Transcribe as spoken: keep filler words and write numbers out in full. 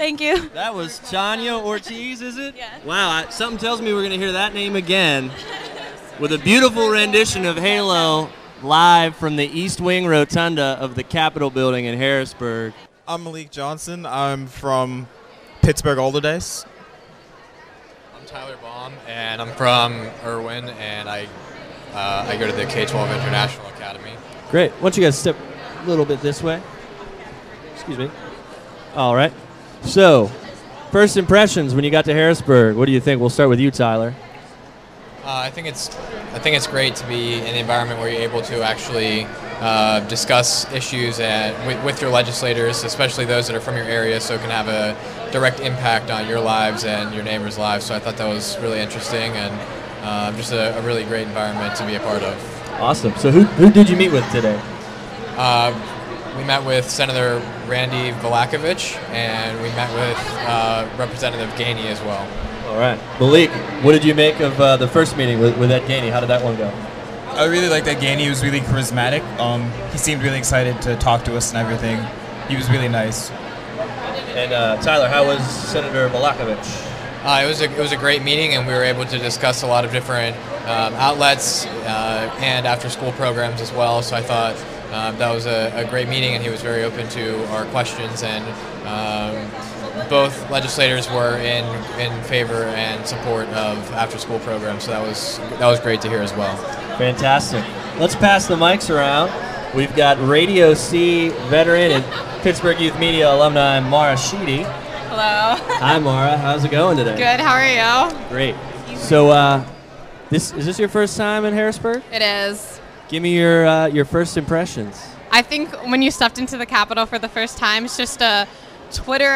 Thank you. That was Tanya Ortiz, is it? Yeah. Wow, I, something tells me we're going to hear that name again with a beautiful rendition of Halo live from the East Wing Rotunda of the Capitol Building in Harrisburg. I'm Malik Johnson. I'm from Pittsburgh Alderdice. I'm Tyler Baum, and I'm from Irwin, and I uh, I go to the K twelve International Academy. Great. Why don't you guys step a little bit this way? Excuse me. All right. So, first impressions when you got to Harrisburg. What do you think? We'll start with you, Tyler. Uh, I think it's I think it's great to be in an environment where you're able to actually uh, discuss issues and with, with your legislators, especially those that are from your area, so it can have a direct impact on your lives and your neighbors' lives. So I thought that was really interesting and uh, just a, a really great environment to be a part of. Awesome. So who, who did you meet with today? Uh, we met with Senator Randy Valakovich, and we met with uh, Representative Gainey as well. All right. Malik, what did you make of uh, the first meeting with, with Ed Gainey? How did that one go? I really liked Ed Gainey. He was really charismatic. Um, he seemed really excited to talk to us and everything. He was really nice. And uh, Tyler, how was Senator Valakovich? Uh, it was a it was a great meeting, and we were able to discuss a lot of different um, outlets uh, and after-school programs as well. So I thought um, that was a, a great meeting, and he was very open to our questions. And um, both legislators were in in favor and support of after-school programs. So that was that was great to hear as well. Fantastic. Let's pass the mics around. We've got Radio C veteran and Pittsburgh Youth Media alumni Mara Sheedy. Hello. Hi, Mara. How's it going today? Good. How are you? Great. So, uh, this is this your first time in Harrisburg? It is. Give me your uh, your first impressions. I think when you stepped into the Capitol for the first time, it's just a Twitter